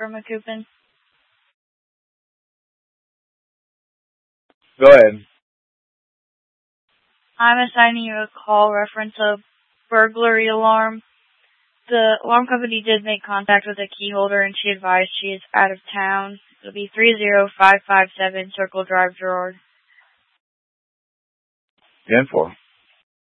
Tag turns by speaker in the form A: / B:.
A: for McCoupin.
B: Go ahead.
A: I'm assigning you a call reference of burglary alarm. The alarm company did make contact with a key holder, and she advised she is out of town. It'll be 30557 Circle Drive, Girard.
B: 10-4.